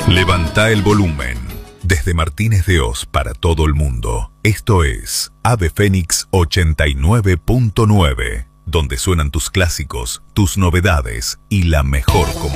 Levanta el volumen. Desde Martínez de Oz para todo el mundo. Esto es Ave Fénix 89.9, donde suenan tus clásicos, tus novedades y la mejor comunidad.